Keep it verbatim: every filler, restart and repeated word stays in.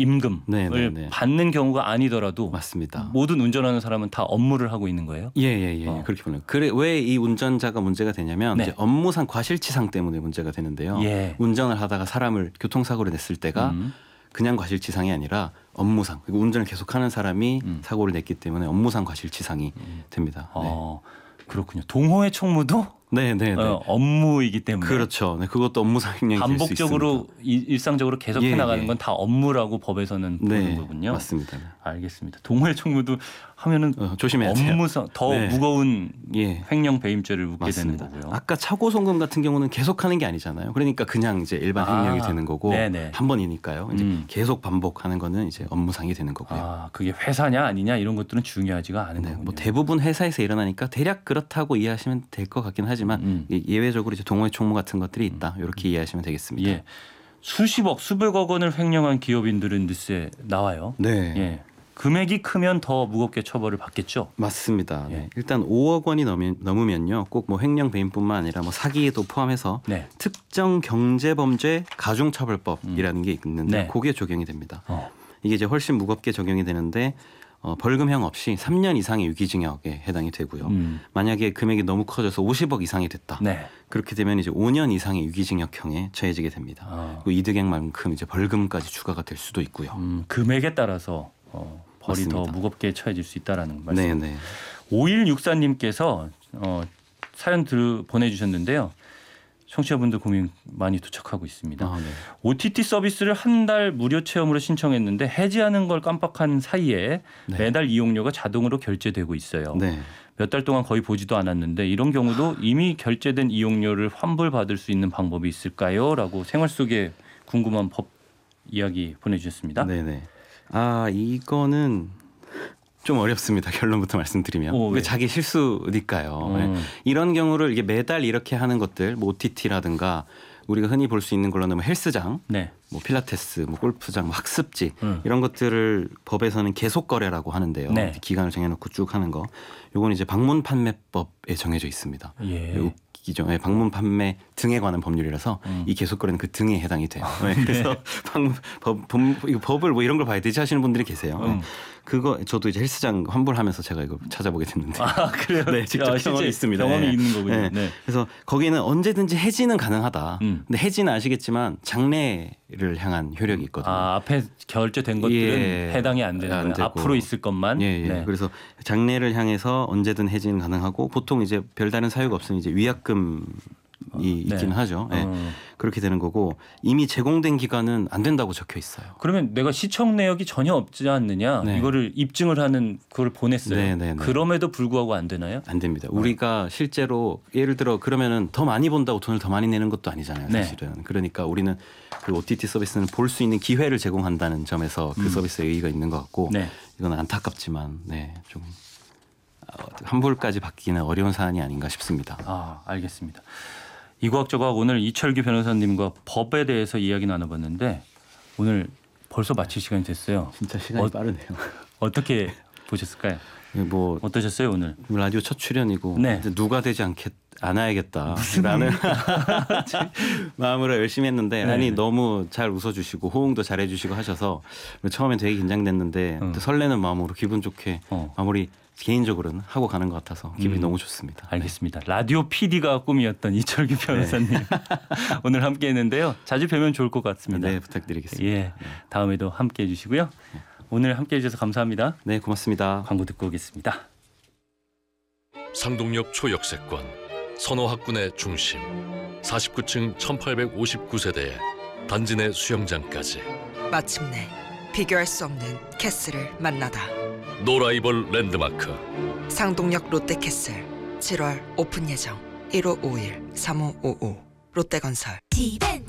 임금을 네, 네, 네. 받는 경우가 아니더라도 맞습니다. 모든 운전하는 사람은 다 업무를 하고 있는 거예요? 예예예 예, 예. 어. 그렇게 보네요. 그래 왜 이 운전자가 문제가 되냐면 네. 이제 업무상 과실치상 때문에 문제가 되는데요. 예. 운전을 하다가 사람을 교통사고를 냈을 때가 음. 그냥 과실치상이 아니라 업무상 그리고 운전을 계속하는 사람이 음. 사고를 냈기 때문에 업무상 과실치상이 음. 됩니다. 네. 어, 그렇군요. 동호회 총무도 네, 네, 네. 어, 업무이기 때문에 그렇죠. 네, 그것도 업무상 횡령이 될 수 있습니다. 반복적으로 이- 일상적으로 계속 예, 해나가는 예. 건 다 업무라고 법에서는 보는 네, 거군요. 맞습니다. 네. 알겠습니다. 동호회 총무도 하면은 어, 조심해야 돼요. 업무상 더 네. 무거운 예. 횡령 배임죄를 묻게 맞습니다. 되는 거고요. 아까 차고 송금 같은 경우는 계속하는 게 아니잖아요. 그러니까 그냥 이제 일반 아, 횡령이 되는 거고 네네. 한 번이니까요. 이제 음. 계속 반복하는 거는 이제 업무상이 되는 거고요. 아, 그게 회사냐 아니냐 이런 것들은 중요하지가 않은 네, 거군요. 뭐 대부분 회사에서 일어나니까 대략 그렇다고 이해하시면 될 것 같긴 하지만 음. 예- 예외적으로 이제 동호회 총무 같은 것들이 있다. 이렇게 이해하시면 되겠습니다. 예. 수십억, 수백억 원을 횡령한 기업인들은 뉴스에 나와요. 네. 예. 금액이 크면 더 무겁게 처벌을 받겠죠. 맞습니다. 예. 네. 일단 오억 원이 넘으면, 넘으면요. 꼭 뭐 횡령 배임뿐만 아니라 뭐 사기도 포함해서 네. 특정 경제범죄 가중처벌법이라는 게 있는데 네. 그게 적용이 됩니다. 어. 이게 이제 훨씬 무겁게 적용이 되는데 어, 벌금형 없이 삼 년 이상의 유기징역에 해당이 되고요. 음. 만약에 금액이 너무 커져서 오십억 이상이 됐다. 네. 그렇게 되면 이제 오 년 이상의 유기징역형에 처해지게 됩니다. 아. 그리고 이득액만큼 이제 벌금까지 추가가 될 수도 있고요. 음, 금액에 따라서 어, 벌이 더 맞습니다. 무겁게 처해질 수 있다라는 말씀. 네, 네. 오일육사님께서 어, 사연 들 보내주셨는데요. 청취자분들 고민 많이 도착하고 있습니다. 아, 네. 오티티 서비스를 한 달 무료 체험으로 신청했는데 해지하는 걸 깜빡한 사이에 네. 매달 이용료가 자동으로 결제되고 있어요. 네. 몇 달 동안 거의 보지도 않았는데 이런 경우도 이미 결제된 이용료를 환불받을 수 있는 방법이 있을까요? 라고 생활 속에 궁금한 법 이야기 보내주셨습니다. 네, 네. 아, 이거는 좀 어렵습니다. 결론부터 말씀드리면. 오, 왜? 이게 자기 실수니까요. 네. 음. 이런 경우를 이게 매달 이렇게 하는 것들, 뭐 오티티라든가 우리가 흔히 볼 수 있는 걸로는 뭐 헬스장, 네. 뭐 필라테스, 뭐 골프장, 뭐 학습지 음. 이런 것들을 법에서는 계속 거래라고 하는데요. 네. 기간을 정해놓고 쭉 하는 거. 요건 이제 방문 판매법에 정해져 있습니다. 예. 웃기죠. 네, 방문 판매 등에 관한 법률이라서 음. 이 계속 거래는 그 등에 해당이 돼요. 네, 그래서 방문, 법, 법, 이거 법을 뭐 이런 걸 봐야 되지 하시는 분들이 계세요. 네. 음. 그거 저도 이제 헬스장 환불하면서 제가 이거 찾아보게 됐는데. 아 그래요? 네, 직접 아, 경험이 실제 있습니다. 경험이 네. 있는 거군요. 네. 네. 그래서 거기는 언제든지 해지는 가능하다. 음. 근데 해지는 아시겠지만 장래를 향한 효력이 있거든요. 아 앞에 결제된 것들은 예. 해당이 안 되는 안 거예요. 되고. 앞으로 있을 것만. 예, 예. 네. 그래서 장래를 향해서 언제든 해지는 가능하고 보통 이제 별다른 사유가 없으면 이제 위약금이 네. 있기는 하죠. 예. 어. 그렇게 되는 거고 이미 제공된 기간은 안 된다고 적혀 있어요. 그러면 내가 시청 내역이 전혀 없지 않느냐 네. 이거를 입증을 하는 그걸 보냈어요. 네, 네, 네. 그럼에도 불구하고 안 되나요? 안 됩니다. 우리가 실제로 예를 들어 그러면은 더 많이 본다고 돈을 더 많이 내는 것도 아니잖아요. 네. 사실은. 그러니까 우리는 그 오티티 서비스는 볼 수 있는 기회를 제공한다는 점에서 그 음. 서비스에 의의가 있는 것 같고 네. 이건 안타깝지만 네, 좀 어, 환불까지 받기는 어려운 사안이 아닌가 싶습니다. 아 알겠습니다. 이과학저과학 오늘 이철규 변호사님과 법에 대해서 이야기 나눠봤는데 오늘 벌써 마칠 시간이 됐어요. 진짜 시간이 어- 빠르네요. 어떻게 보셨을까요? 뭐 어떠셨어요 오늘? 라디오 첫 출연이고 네. 이제 누가 되지 않겠 않아야겠다라는 마음으로 열심히 했는데 네. 아니 너무 잘 웃어주시고 호응도 잘해주시고 하셔서 처음엔 되게 긴장됐는데 음. 또 설레는 마음으로 기분 좋게 어. 마무리 개인적으로는 하고 가는 것 같아서 기분이 음. 너무 좋습니다. 알겠습니다. 라디오 피디가 꿈이었던 이철규 변호사님 오늘 함께했는데요. 자주 뵈면 좋을 것 같습니다. 네, 부탁드리겠습니다. 예, 다음에도 함께해 주시고요. 오늘 함께해 주셔서 감사합니다. 네, 고맙습니다. 광고 듣고 오겠습니다. 상동역 초역세권 선호학군의 중심 사십구 층 천팔백오십구 세대에 단지 내 수영장까지 마침내 비교할 수 없는 캐슬을 만나다. 노라이벌 랜드마크 상동역 롯데캐슬 칠월 오픈 예정. 일오오일 삼오오오 롯데건설. 디벤츠